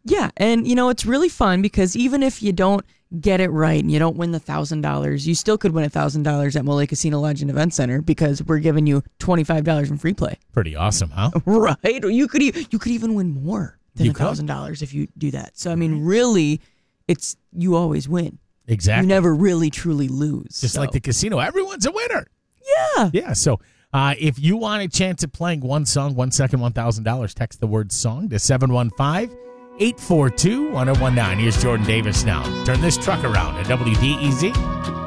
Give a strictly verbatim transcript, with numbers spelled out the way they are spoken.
Yeah, and, you know, it's really fun because even if you don't get it right and you don't win the one thousand dollars, you still could win one thousand dollars at Mole Casino Lodge and Event Center because we're giving you twenty-five dollars in free play. Pretty awesome, huh? Right. Or you could e- you could even win more than You one thousand dollars if you do that. So, I mean, really, it's you always win. Exactly. You never really, truly lose. Just so. like the casino. Everyone's a winner. Yeah. Yeah, so uh, if you want a chance at playing one song, one second, one thousand dollars, text the word song to seven one five, eight four two, one oh one nine. Here's Jordan Davis now. Turn this truck around at W D E Z.